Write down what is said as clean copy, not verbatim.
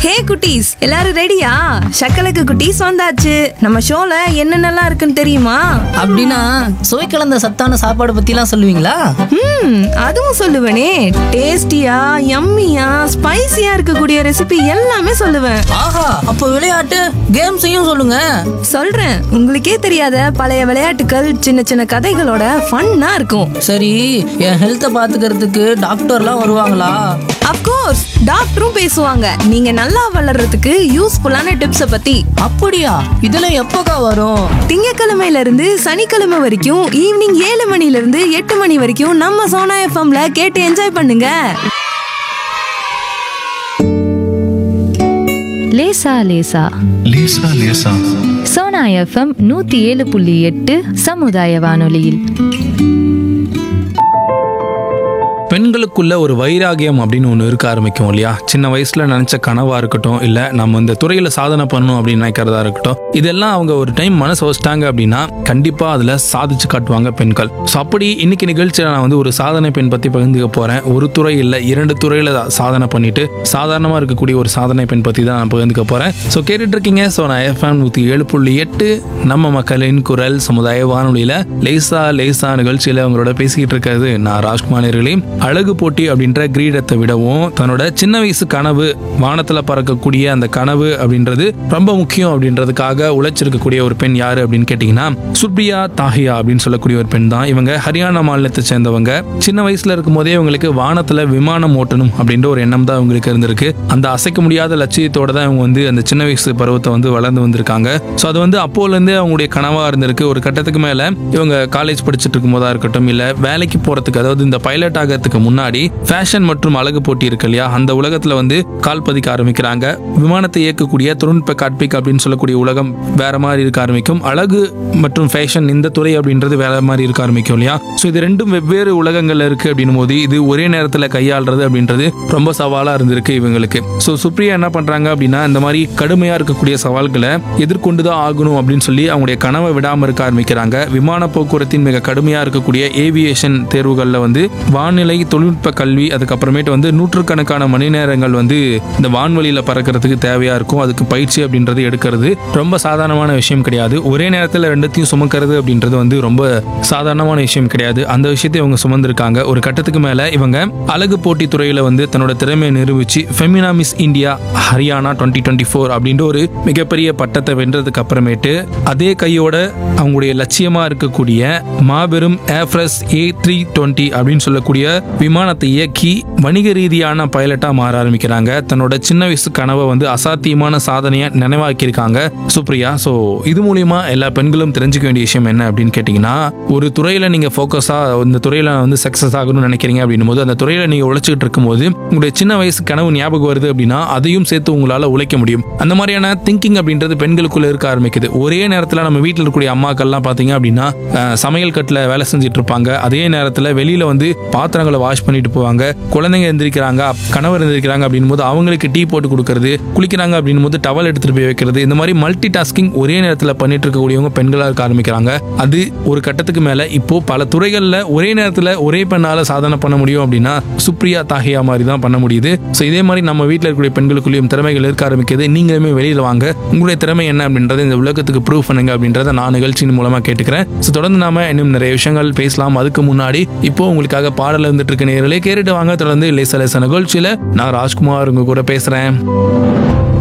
ஹே குட்டீஸ், எல்லாரும் ரெடியா? சக்கலக்கு குட்டீஸ் வந்தாச்சு. நம்ம ஷோல என்னென்னலாம் இருக்குன்னு தெரியுமா? அப்படின்னா சுவை கலந்த சத்தான சாப்பாடு பத்திலாம் சொல்லுவீங்களா? அதுவும் சொல்லுவேனே. டேஸ்டியா, யம்மியா, ஸ்பைசியா இருக்கக்கூடிய ரெசிபி எல்லாமே சொல்லுவேன். ஆஹா, அப்போ விளையாட்டு கேம்ஸையும் சொல்லுங்க. சொல்றேன், உங்களுக்கே தெரியாத பழைய விளையாட்டுகள், சின்ன சின்ன கதைகளோட ஃபன்னா இருக்கும். சரி, என் ஹெல்த்தை பாத்துக்கிறதுக்கு டாக்டர்லாம் வருவாங்களா? அப்கோர்ஸ், டாக்டரும் பேசுவாங்க. நீங்க நல்லா வளர்றதுக்கு யூஸ்ஃபுல்லான டிப்ஸ பத்தி. அப்படியா? இதெல்லாம் எப்போக்கா வரும்? திங்கக்கிழமையில இருந்து சனிக்கிழமை வரைக்கும் ஈவினிங் 7 மணில இருந்து 8 மணி வரைக்கும் நம்ம சோனா எஃப்எம்ல கேட்டு என்ஜாய் பண்ணுங்க. லேசா லேசா லேசா லேசா சோனா எஃப்எம் 107.8 சமுதாய வானொலியில். பெண்களுக்குள்ள ஒரு வைராகியம் அப்படின்னு ஒன்று இருக்க ஆரம்பிக்கும் இல்லையா? சின்ன வயசுல நினைச்ச கனவா இருக்கட்டும், இல்ல நம்ம இந்த துறையில சாதனை பண்ணணும் அப்படின்னு நினைக்கிறதா இருக்கட்டும், இதெல்லாம் அவங்க ஒரு டைம் மனசு வச்சிட்டாங்க அப்படின்னா கண்டிப்பா அதுல சாதிச்சு காட்டுவாங்க பெண்கள். ஸோ அப்படி இன்னைக்கு நிகழ்ச்சியில நான் ஒரு சாதனை பெண் பத்தி பகிர்ந்துக்க போறேன். ஒரு துறை இல்ல, 2 துறையில சாதனை பண்ணிட்டு சாதாரணமா இருக்கக்கூடிய ஒரு சாதனை பெண் பத்தி தான் நான் பகிர்ந்துக்க போறேன். ஸோ கேட்டுட்டு இருக்கீங்க சோனா எஃப்எம் 107.8 நம்ம மக்களின் குரல் சமுதாய வானொலியில லேசா லேசா நிகழ்ச்சியில அவங்களோட பேசிக்கிட்டு இருக்கிறது நான் ராஜ்குமார் நேயர்களே. அழகு போட்டி அப்படின்ற கிரீடத்தை விடவும் தன்னோட சின்ன வயசு கனவு, வானத்துல பறக்கக்கூடிய அந்த கனவு அப்படின்றது ரொம்ப முக்கியம் அப்படின்றதுக்காக உழைச்சிருக்கக்கூடிய ஒரு பெண் யாரு அப்படின்னு கேட்டீங்கன்னா சுப்ரியா தாஹியா அப்படின்னு சொல்லக்கூடிய ஒரு பெண் தான். இவங்க ஹரியானா மாநிலத்தை சேர்ந்தவங்க. சின்ன வயசுல இருக்கும் போதே இவங்களுக்கு வானத்துல விமானம் ஓட்டணும் அப்படின்ற ஒரு எண்ணம் தான் இவங்களுக்கு இருந்திருக்கு. அந்த அசைக்க முடியாத லட்சியத்தோட தான் இவங்க அந்த சின்ன வயசு பருவத்தை வளர்ந்து வந்திருக்காங்க. ஸோ அது அப்போல இருந்தே அவங்களுடைய கனவா இருந்திருக்கு. ஒரு கட்டத்துக்கு மேல இவங்க காலேஜ் படிச்சுட்டு இருக்கும் போதா இருக்கட்டும், இல்ல வேலைக்கு போறதுக்கு, அதாவது இந்த பைலட் ஆகிறதுக்கு முன்னாடி ஃபேஷன் மற்றும் அழகு போட்டி இருக்கு இல்லையா, அந்த உலகத்துல கால் பதிக்க ஆரம்பிக்கிறாங்க. விமானத்தை இயக்கக்கூடிய தொழில்நுட்ப காட்பிக் அப்படின்னு சொல்லக்கூடிய உலகம் வேற மாதிரி இருக்க ஆரம்பிக்கும். அழகு மற்றும் ஃபேஷன் இந்த துறை அப்படின்றது வேற மாதிரி இருக்க ஆரம்பிக்கும் இல்லையா? ஸோ இது ரெண்டும் வெவ்வேறு உலகங்கள்ல இருக்கு அப்படின்னும் போது இது ஒரே நேரத்தில் கையாளுறது அப்படின்றது ரொம்ப சவாலா இருந்திருக்கு இவங்களுக்கு. ஸோ சுப்ரியா என்ன பண்றாங்க அப்படின்னா இந்த மாதிரி கடுமையா இருக்கக்கூடிய சவால்களை எதிர்கொண்டுதான் ஆகணும் அப்படின்னு சொல்லி அவங்களுடைய கனவை விடாம இருக்க ஆரம்பிக்கிறாங்க. விமான போக்குவரத்தின் மிக கடுமையா இருக்கக்கூடிய ஏவியேஷன் தேர்வுகள்ல வானிலை தொழில்நுட்ப கல்வி, அதுக்கப்புறமேட்டு நூற்றுக்கணக்கான மணி நேரங்கள் இந்த வான்வெளியில பறக்கிறதுக்கு தேவையா இருக்கும். அதுக்கு பயிற்சி அப்படின்றது எடுக்கிறது ரொம்ப சாதாரணமான விஷயம் கிடையாது. ஒரே நேரத்தில் ரெண்டுத்தையும் சுமக்கிறது அப்படின்றது ரொம்ப சாதாரணமான விஷயம் கிடையாது. அந்த விஷயத்தை இவங்க சுமந்திருக்காங்க. ஒரு கட்டத்துக்கு மேல இவங்க அழகு போட்டி துறையில தன்னோட திறமையை நிரூபிச்சு ஃபெமினா மிஸ் இந்தியா ஹரியானா 2024 அப்படின்ற ஒரு மிகப்பெரிய பட்டத்தை வென்றதுக்கு அப்புறமேட்டு அதே கையோட அவங்களுடைய லட்சியமா இருக்கக்கூடிய மாபெரும் ஏர்ஃப்ரஸ் A320 அப்படின்னு சொல்லக்கூடிய விமானத்தை இயக்கி வணிக ரீதியான பைலட்டா மாற ஆரம்பிக்கிறாங்க. தன்னோட சின்ன வயசு கனவை அசாத்தியமான சாதனையா நினைவாக்கியிருக்காங்க சுப்ரியா. ஸோ இது மூலியமா எல்லா பெண்களும் தெரிஞ்சுக்க வேண்டிய விஷயம் என்ன அப்படின்னு கேட்டீங்கன்னா, ஒரு துறையில நீங்க போக்கஸா இந்த துறையில சக்சஸ் ஆகணும்னு நினைக்கிறீங்க அப்படின்னும் போது அந்த துறையில நீங்க உழைச்சிட்டு இருக்கும் போது உங்களுடைய சின்ன வயசு கனவு ஞாபகம் வருது அப்படின்னா அதையும் சேர்த்து உங்களால உழைக்க முடியும். அந்த மாதிரியான திங்கிங் அப்படின்றது பெண்களுக்குள்ள இருக்க ஆரம்பிக்குது. ஒரே நேரத்தில் நம்ம வீட்டில் இருக்கக்கூடிய அம்மாக்கள்லாம் பாத்தீங்க அப்படின்னா சமையல் கட்டில் வேலை செஞ்சுட்டு இருப்பாங்க. அதே நேரத்தில் வெளியில பாத்திரங்களை வாஷ் பண்ணிட்டு போவாங்க. குழந்தைங்க எந்திரிக்கிறாங்க, கணவர் எந்திரிக்கிறாங்க அப்படின்னும் போது அவங்களுக்கு டீ போட்டு கொடுக்கறது, குளிக்கிறாங்க அப்படின்னும் போது டவல் எடுத்துட்டு போய் வைக்கிறது, இந்த மாதிரி மல்டி டாஸ்கிங் ஒரே நேரத்தில் பண்ணிட்டு இருக்கக்கூடியவங்க பெண்களா இருக்க ஆரம்பிக்கிறாங்க. அது ஒரு கட்டத்துக்கு மேல இப்போ பல துறைகள்ல ஒரே நேரத்தில் ஒரே பெண்ணால சாதனை பண்ண முடியும் அப்படின்னா சுப்ரியா தாஹியா மாதிரி தான் பண்ண முடியுது. ஸோ இதே மாதிரி நம்ம வீட்டில் இருக்கக்கூடிய பெண்களுக்குள்ளேயும் திறமைகள் இருக்க ஆரம்பிக்குது. நீங்களுமே வெளியில வாங்க, உங்களுடைய திறமை என்ன அப்படின்றத இந்த உலகத்துக்கு ப்ரூவ் பண்ணுங்க அப்படின்றத நான் நிகழ்ச்சியின் மூலமா கேட்டுக்கிறேன். ஸோ தொடர்ந்து நாம இன்னும் நிறைய விஷயங்கள் பேசலாம். அதுக்கு முன்னாடி இப்போ உங்களுக்காக பாடல் இருக்க நேயர்களே கேட்டுட்டு வாங்க. தொடர்ந்து லேசா லேசா நிகழ்ச்சியில நான் ராஜ்குமார் உங்க கூட பேசுறேன்.